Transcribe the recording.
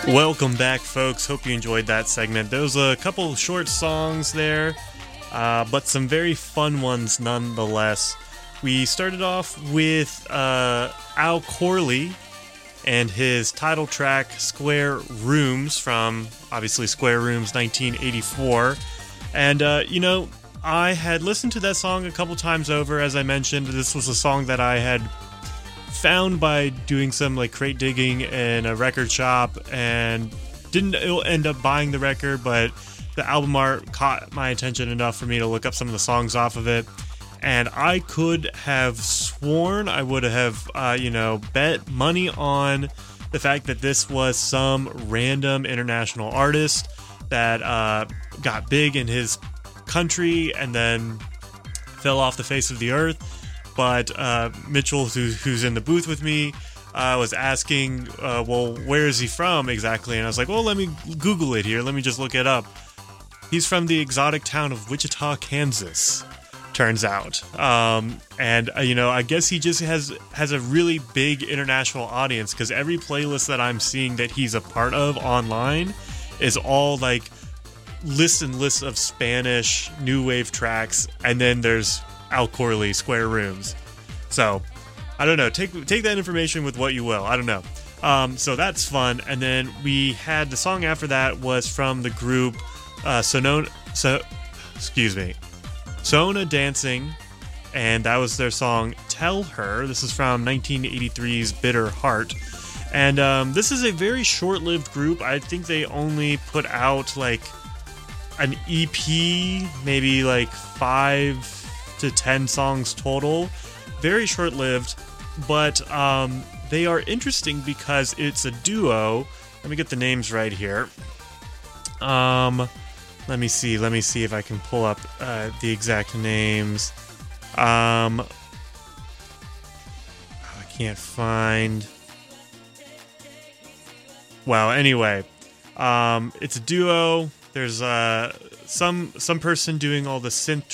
Welcome back, folks. Hope you enjoyed that segment. There was a couple short songs there, but some very fun ones nonetheless. We started off with Al Corley and his title track, Square Rooms, from obviously Square Rooms 1984. And, I had listened to that song a couple times over. As I mentioned, this was a song that I had found by doing some crate digging in a record shop, and didn't end up buying the record, but the album art caught my attention enough for me to look up some of the songs off of it. And I could have sworn I would have, bet money on the fact that this was some random international artist that got big in his country and then fell off the face of the earth. But Mitchell, who's in the booth with me, was asking, well, where is he from exactly? And I was like, well, let me Google it here. Let me just look it up. He's from the exotic town of Wichita, Kansas, turns out. I guess he just has a really big international audience, because every playlist that I'm seeing that he's a part of online is all lists and lists of Spanish new wave tracks, and then there's Al Corley, Square Rooms. So, I don't know. Take that information with what you will. I don't know. So that's fun. And then we had the song after that was from the group Sona Dancing, and that was their song Tell Her. This is from 1983's Bitter Heart. And this is a very short-lived group. I think they only put out an EP, maybe 5 to 10 songs total. Very short-lived, but they are interesting because it's a duo. Let me get the names right here. Let me see if I can pull up the exact names. I can't find. Well, anyway, it's a duo. There's some person doing all the synth